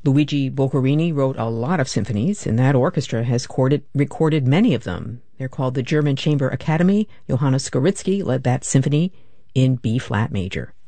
Luigi Boccherini wrote a lot of symphonies, and that orchestra has recorded many of them. They're called the German Chamber Academy. Johannes Skoritsky led that symphony in B-flat major.